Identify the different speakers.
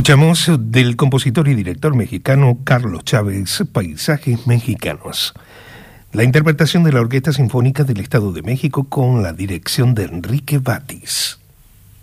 Speaker 1: Escuchamos del compositor y director mexicano Carlos Chávez, Paisajes Mexicanos. La interpretación de la Orquesta Sinfónica del Estado de México con la dirección de Enrique Batis.